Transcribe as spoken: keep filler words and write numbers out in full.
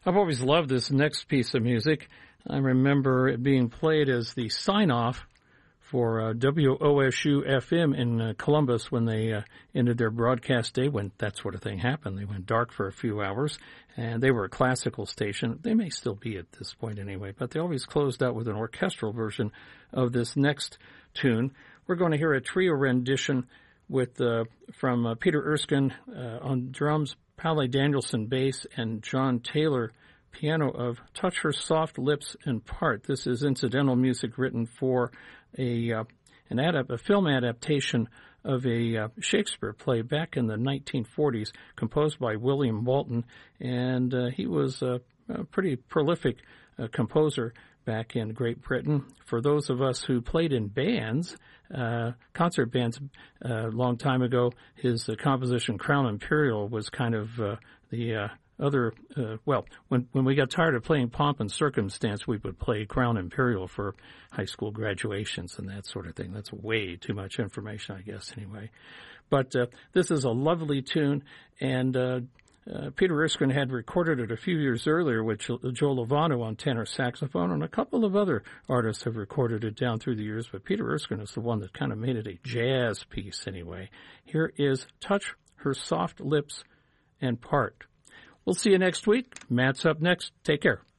I've always loved this next piece of music. I remember it being played as the sign-off for uh, W O S U F M in uh, Columbus when they uh, ended their broadcast day, when that sort of thing happened. They went dark for a few hours, and they were a classical station. They may still be at this point anyway, but they always closed out with an orchestral version of this next tune. We're going to hear a trio rendition with uh, from uh, Peter Erskine uh, on drums, Pally Danielson bass, and John Taylor piano of Touch Her Soft Lips and Part. This is incidental music written for a uh, an adap- a film adaptation of a uh, Shakespeare play back in the nineteen forties, composed by William Walton, and uh, he was uh, a pretty prolific uh, composer back in Great Britain. For those of us who played in bands, uh, concert bands, a uh, long time ago, his uh, composition Crown Imperial was kind of uh, the uh, other, uh, well, when when we got tired of playing Pomp and Circumstance, we would play Crown Imperial for high school graduations and that sort of thing. That's way too much information, I guess, anyway. But uh, this is a lovely tune, and uh, uh, Peter Erskine had recorded it a few years earlier with Joe Lovano on tenor saxophone, and a couple of other artists have recorded it down through the years, but Peter Erskine is the one that kind of made it a jazz piece anyway. Here is Touch Her Soft Lips and Part. We'll see you next week. Matt's up next. Take care.